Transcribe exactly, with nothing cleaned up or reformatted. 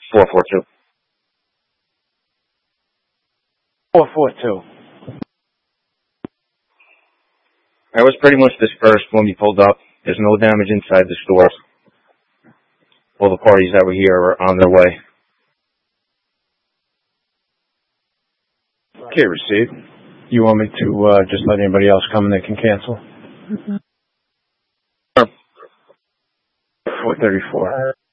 four four two. four four two. I was pretty much dispersed when we pulled up. There's no damage inside the store. All the parties that were here are on their way. Okay, received. You want me to uh, just let anybody else come and they can cancel? Sure. four thirty-four.